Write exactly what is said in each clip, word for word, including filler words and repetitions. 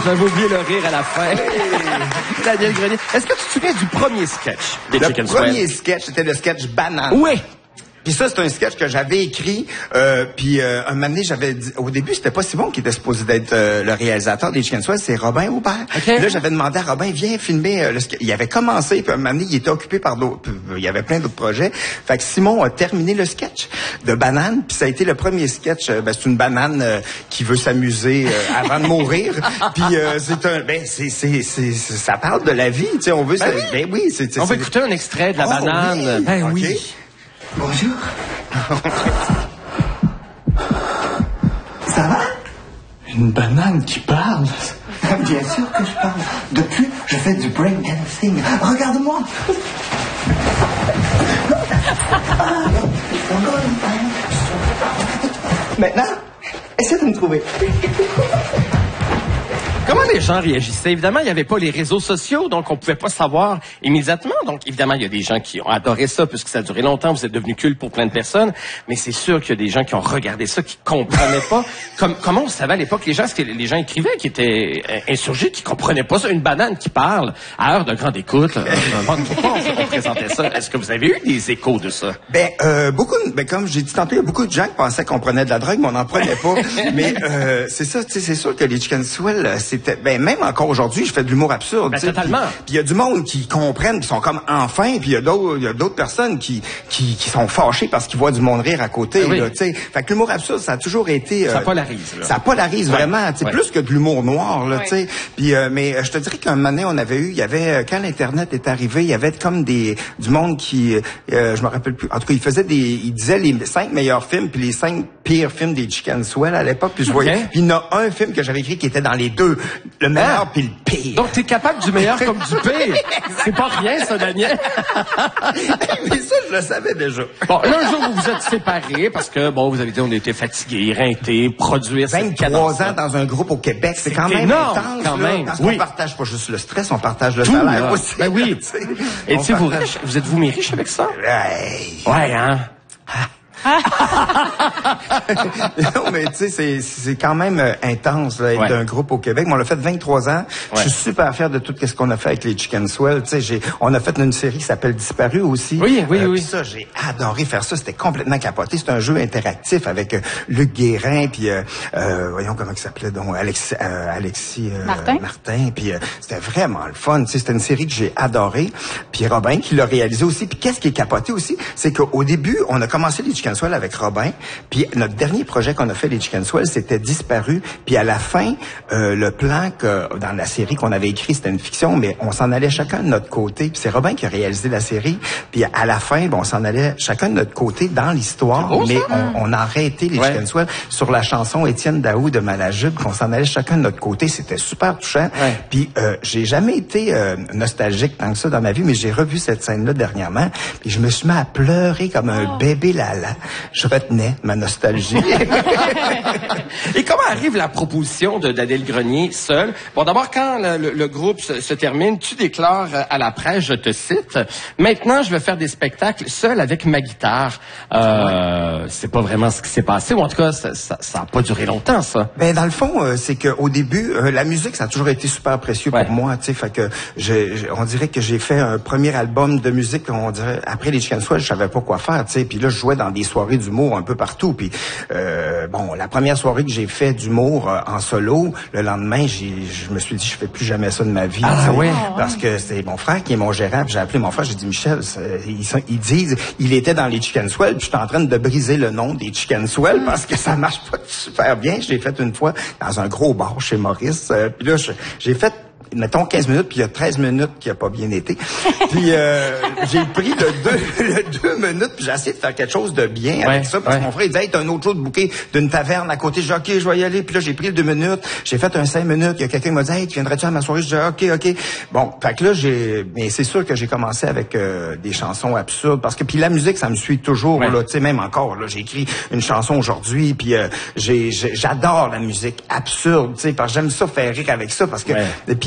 J'avais oublié le rire à la fin. Daniel Grenier. Est-ce que tu te souviens du premier sketch des Chicken Swell? Le premier sketch, c'était le sketch Banane. Oui. Puis ça, c'est un sketch que j'avais écrit. Euh, puis euh, un moment donné, j'avais dit... Au début, c'était pas Simon qui était supposé d'être euh, le réalisateur des Chicken Swell, c'est Robin Aubert. Okay. Là, j'avais demandé à Robin, viens filmer euh, le sketch. Il avait commencé, puis un moment donné, il était occupé par d'autres... Il y avait plein d'autres projets. Fait que Simon a terminé le sketch de Banane, puis ça a été le premier sketch. Euh, ben, c'est une banane euh, qui veut s'amuser euh, avant de mourir. Puis euh, c'est un... Ben, c'est, c'est, c'est, c'est... Ça parle de la vie, tu sais, on veut... Ben ça, oui. Ben oui, c'est... c'est on va c'est... écouter un extrait de la oh, banane. Oui. Ben okay. oui. Bonjour. Ça va? Une banane qui parle? Bien sûr que je parle. Depuis, je fais du breakdancing. Regarde-moi. Maintenant, essaie de me trouver. Comment les gens réagissaient? Évidemment, il n'y avait pas les réseaux sociaux, donc on pouvait pas savoir immédiatement. Donc, évidemment, il y a des gens qui ont adoré ça, puisque ça a duré longtemps, vous êtes devenu culte pour plein de personnes, mais c'est sûr qu'il y a des gens qui ont regardé ça, qui comprenaient pas. Comme, comment on savait à l'époque, les gens, ce que les gens écrivaient, qui étaient insurgés, qui comprenaient pas ça? Une banane qui parle, à heure de grande écoute, là, pourquoi on, on présentait ça? Est-ce que vous avez eu des échos de ça? Ben, euh, beaucoup, ben, comme j'ai dit tantôt, il y a beaucoup de gens qui pensaient qu'on prenait de la drogue, mais on n'en prenait pas. Mais, euh, c'est ça, tu sais, c'est sûr que les Chicken Swell, c'était, ben, même encore aujourd'hui, je fais de l'humour absurde. Ben, totalement. Puis il y a du monde qui comprennent, qui sont comme enfin, puis il y a d'autres, il y a d'autres personnes qui, qui, qui sont fâchées parce qu'ils voient du monde rire à côté, ben oui. là, tu sais. Fait que l'humour absurde, ça a toujours été... Euh, ça polarise, là. Ça polarise ouais. vraiment, tu sais, ouais. plus que de l'humour noir, là, ouais. tu sais. Puis, euh, mais je te dirais qu'un moment donné, on avait eu, il y avait, quand l'Internet est arrivé, il y avait comme des, du monde qui, euh, je me rappelle plus, en tout cas, il faisait des, il disait les cinq meilleurs films, puis les cinq pires films des Chicken Swell à l'époque, puis je voyais, okay. puis il y en a un film que j'avais écrit qui était dans les deux, le meilleur ah. puis le pire. Donc, t'es capable du meilleur comme du pire. C'est pas rien, ça, Daniel. Mais ça, je le savais déjà. Bon, là, un jour, vous vous êtes séparés parce que, bon, vous avez dit, on était fatigués, éreintés, produire cette vingt-trois ans dans un groupe au Québec, c'est quand même énorme, intense, quand là, même. parce Oui. qu'on partage pas juste le stress, on partage le Tout, salaire là. aussi. Ben oui. Et tu sais, vous, partage... vous êtes-vous mis riche avec ça? Hey. Ouais, hein? Non, mais tu sais, c'est, c'est quand même euh, intense là, être ouais. d'un groupe au Québec. Mais on l'a fait vingt-trois ans. Ouais. Je suis super fier de tout ce qu'on a fait avec les Chicken Swell. Tu sais, j'ai, on a fait une série qui s'appelle Disparu aussi. Oui, oui, euh, oui. Puis ça, j'ai adoré faire ça. C'était complètement capoté. C'est un jeu interactif avec euh, Luc Guérin, puis euh, euh, voyons comment il s'appelait donc Alexis, euh, Alexis euh, Martin. Martin. Puis euh, c'était vraiment le fun. Tu sais, c'était une série que j'ai adorée. Puis Robin qui l'a réalisé aussi. Puis qu'est-ce qui est capoté aussi, c'est qu'au début, on a commencé les Chicken Swell avec Robin. Puis notre dernier projet qu'on a fait, les Chicken Swell, c'était Disparu. Puis à la fin, euh, le plan que dans la série qu'on avait écrit, c'était une fiction, mais on s'en allait chacun de notre côté. Puis c'est Robin qui a réalisé la série. Puis à la fin, bon, on s'en allait chacun de notre côté dans l'histoire, beau, mais ça, on, on a arrêté les ouais. Chicken Swell sur la chanson Étienne Daou de Malajube, qu'on s'en allait chacun de notre côté. C'était super touchant. Ouais. Puis euh, j'ai jamais été euh, nostalgique tant que ça dans ma vie, mais j'ai revu cette scène-là dernièrement. Puis je me suis mis à pleurer comme un oh. bébé lala. Je retenais ma nostalgie. Et comment arrive la proposition de Daniel Grenier seul? Bon, d'abord, quand le, le, le groupe se, se termine, tu déclares à la presse, je te cite, « Maintenant, je vais faire des spectacles seul avec ma guitare. Euh, » C'est pas vraiment ce qui s'est passé, ou en tout cas, ça, ça, ça a pas duré longtemps, ça. Ben dans le fond, euh, c'est que au début, euh, la musique, ça a toujours été super précieux ouais. pour moi, tu sais, fait que je, je, on dirait que j'ai fait un premier album de musique, on dirait après les Chicken Swell, je savais pas quoi faire, tu sais, puis là je jouais dans des soirées d'humour un peu partout, puis euh, bon, la première soirée que j'ai fait d'humour euh, en solo, le lendemain, j'ai je me suis dit je fais plus jamais ça de ma vie, ah, ouais. parce que c'est mon frère qui est mon gérant, puis j'ai appelé mon frère, j'ai dit Michel, ils, ils disent il était dans les Chicken Swell, puis j'étais en train de briser le nom des Chicken Swell parce que ça marche pas super bien. Je l'ai fait une fois dans un gros bar chez Maurice. Euh, puis là, j'ai fait mettons quinze minutes, puis il y a treize minutes qui a pas bien été. Puis euh, j'ai pris le deux, le deux minutes, puis j'ai essayé de faire quelque chose de bien avec ouais, ça, parce ouais. que mon frère il disait hey, t'as un autre jour de bouquet d'une taverne à côté. J'ai dit ok, je vais y aller. Puis là, j'ai pris le deux minutes, j'ai fait un cinq minutes. Il y a quelqu'un qui m'a dit hey, tu viendrais-tu à ma soirée? Je dis ok, ok. Bon, fait que là, j'ai, mais c'est sûr que j'ai commencé avec euh, des chansons absurdes, parce que puis la musique, ça me suit toujours ouais. là, tu sais, même encore là, j'ai écrit une chanson aujourd'hui, puis euh, j'ai, j'ai, j'adore la musique absurde, tu sais, parce que j'aime ça faire rire avec ça, parce que ouais. puis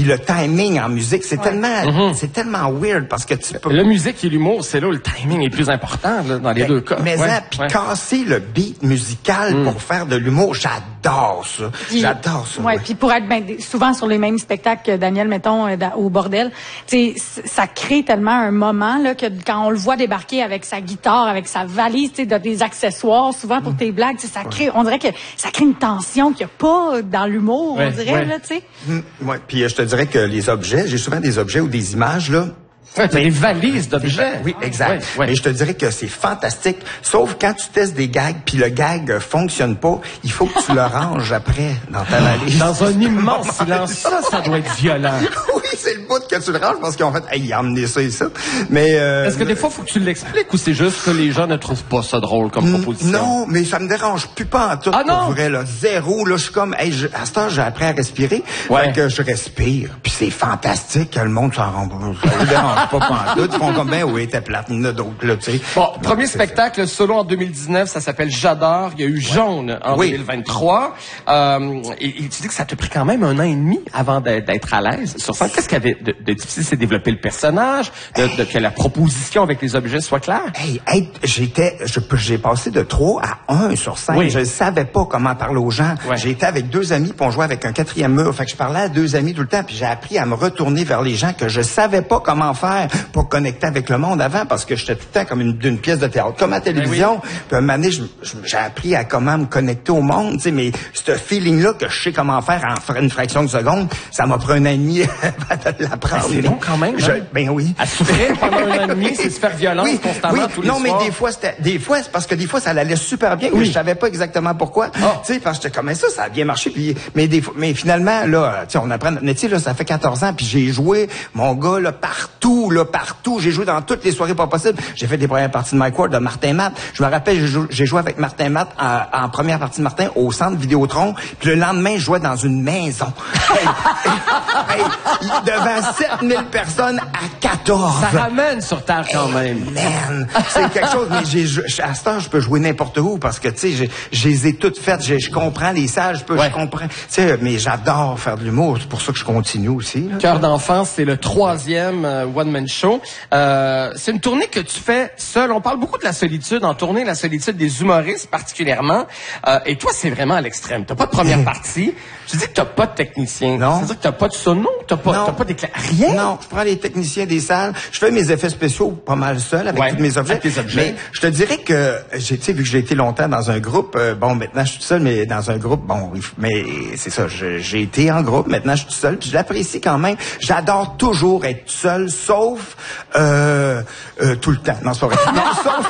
le timing en musique, c'est Ouais. tellement, Mm-hmm. c'est tellement weird parce que tu peux... La musique et l'humour, c'est là où le timing est plus important là, dans les Ben, deux cas. Mais Ouais, hein, puis ouais. casser le beat musical Mm. pour faire de l'humour, j'adore ça. Puis- J'adore ça. Ouais, oui. puis pour être ben, des- souvent sur les mêmes spectacles que Daniel, mettons, euh, dans- au bordel, tu sais, c- ça crée tellement un moment là que quand on le voit débarquer avec sa guitare, avec sa valise, tu sais, de- des accessoires, souvent pour tes blagues, tu sais, ça crée, on dirait que ça crée une tension qu'il n'y a pas dans l'humour, Ouais, on dirait ouais. là, tu sais. Mm, ouais. Puis euh, je te dirais que les objets, j'ai souvent des objets ou des images là. Ouais, t'as des valises d'objets. Oui, exact. Ouais, ouais. Mais je te dirais que c'est fantastique. Sauf quand tu testes des gags puis le gag euh, fonctionne pas, il faut que tu le ranges après dans ta valise. Dans un immense silence. Ça, ça doit être violent. Oui, c'est le bout que tu le ranges parce qu'en fait, hey, il a emmené ça ici. Mais euh, Est-ce que des fois, faut que tu l'expliques ou c'est juste que les gens ne trouvent pas ça drôle comme proposition? non, mais ça me dérange plus pas en tout. Ah non? Pour vrai, là, zéro. Là, je suis comme, hey, je, à ce temps, j'ai appris à respirer. Ouais. Fait que je respire. Puis c'est fantastique que le monde s'en rend pas. Ça me dérange pas pantoute. Ils font comme, ben oui, t'es plate. Il y en a d'autres, là, tu sais. Bon, Donc, premier c'est spectacle solo en deux mille dix-neuf, ça s'appelle J'adore. Il y a eu Jaune en Oui. deux mille vingt-trois. Euh, et, et tu dis que ça t'a pris quand même un an et demi avant d'être, d'être à l'aise sur scène. Qu'est-ce qu'il y avait de, de difficile? C'est développer le personnage, de, de, que la proposition avec les objets soit claire? Hey, hey, j'étais, je, j'ai passé de trois à un sur scène. Oui. Je ne savais pas comment parler aux gens. Ouais. J'ai été avec deux amis, puis on jouait avec un quatrième mur. Fait que je parlais à deux amis tout le temps, puis j'ai appris à me retourner vers les gens que je savais pas comment faire pour connecter avec le monde avant, parce que j'étais tout le temps comme une, d'une pièce de théâtre, comme à la télévision. Puis à un moment donné, je- je- j'ai appris à comment me connecter au monde, tu sais, mais ce feeling-là que je sais comment faire en fra- une fraction de seconde, ça m'a pris un an et demi avant de l'apprendre. Ben, c'est long quand même, Je- hein? ben oui. À souffrir pendant un an et demi, c'est se faire violence constamment oui. tous les non, soirs. mais des fois, c'était, des fois, c'est parce que des fois, ça allait super bien, mais Oui. je savais pas exactement pourquoi. Ah. Tu sais, parce que j'étais comme ça, ça a bien marché, puis, mais des fois, mais finalement, là, tu sais, on apprend, mais tu sais, là, ça fait quatorze ans, puis j'ai joué, mon gars, là, partout, là, partout, j'ai joué dans toutes les soirées pas possibles. J'ai fait des premières parties de Mike Ward, de Martin Matt. Je me rappelle, j'ai joué, j'ai joué avec Martin Matt en, en première partie de Martin au centre Vidéotron, puis le lendemain, je jouais dans une maison. Hey, hey, hey, devant sept mille personnes à quatorze. Ça ramène sur terre quand même. Man, c'est quelque chose, mais j'ai, je- à ce temps, je peux jouer n'importe où parce que, tu sais, j'ai- je les ai toutes faites. Je, je comprends les salles, je peux, Ouais. je comprends. Tu sais, mais j'adore faire de l'humour. C'est pour ça que je continue aussi. là. Cœur d'enfant, c'est le troisième euh, one-man show. Euh, c'est une tournée que tu fais seul. On parle beaucoup de la solitude en tournée, la solitude des humoristes particulièrement. Euh, et toi, c'est vraiment à l'extrême. T'as pas de première partie. Tu dis que t'as pas de technicien. Non. C'est-à-dire que t'as pas de sono, t'as pas, Non. t'as pas d'éclair. Rien. Non, je prends les techniciens des salles. Je fais mes effets spéciaux pas mal seul avec Ouais, tous mes objets. avec tes objets. Mais je te dirais que j'ai, tu sais, vu que j'ai été longtemps dans un groupe, euh, bon, maintenant je suis tout seul, mais dans un groupe, bon, il faut- mais c'est ça, je- j'ai été en groupe, maintenant je suis tout seul, puis je l'apprécie quand même. J'adore toujours être tout seul, sauf euh, euh, tout le temps. Non, c'est pas vrai. Non,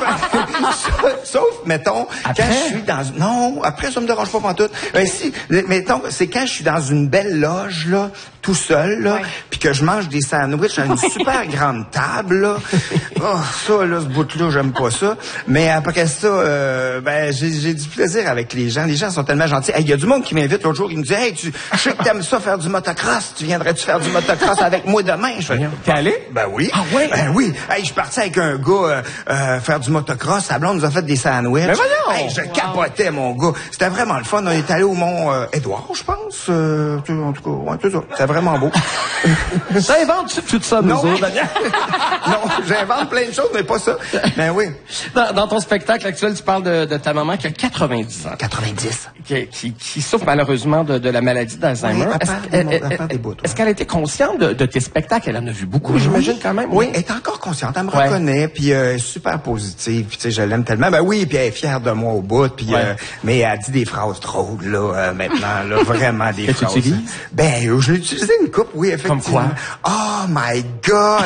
sauf, sauf, mettons, Après? quand je suis dans, non, après ça me dérange pas pantoute. Ben si, mettons, c'est quand je suis dans une belle loge là, tout seul là, Ouais. puis que je mange des sandwichs à une super grande table là. Oh, ça là, ce bout-là, j'aime pas ça. Mais après ça, euh, ben j'ai, j'ai du plaisir avec les gens. Les gens sont tellement gentils. Il y a du monde qui m'invite l'autre jour, il me dit, hey, tu, je sais que t'aimes ça faire du motocross. Tu viendrais-tu faire du motocross avec moi demain? Je fais, T'es allé? ben oui. Ah ouais? Ben oui. Hey, je suis parti avec un gars euh, euh, faire du motocross. Sa blonde nous a fait des sandwichs. Ben voyons! Hey, je capotais, mon gars. C'était vraiment le fun. On est allé au Mont euh, Édouard, je pense. Euh, en tout cas, ouais, tout ça. C'était vraiment beau. T'inventes tout ça, nous Non. autres, Daniel? Non, j'invente plein de choses, mais pas ça. Ben oui. Dans, dans ton spectacle actuel, tu parles de, de ta maman qui a quatre-vingt-dix ans. quatre-vingt-dix. Qui, qui, qui souffre malheureusement de, de la maladie d'Alzheimer. Oui, elle Est-ce perd des qu'elle- mots- elle perd des bouts, est-ce qu'elle était consciente de, de tes spectacles? Elle en a vu beaucoup, j'imagine, quand même. Oui, elle est encore consciente, elle me Ouais. reconnaît, puis euh, elle est super positive, puis tu sais, je l'aime tellement. Ben oui, puis elle est fière de moi au bout, puis Ouais. euh, mais elle dit des phrases drôles là euh, maintenant, là, vraiment des Que tu phrases. utilises? Ben, je l'ai utilisé une coupe, oui, effectivement. Comme quoi? Oh my God!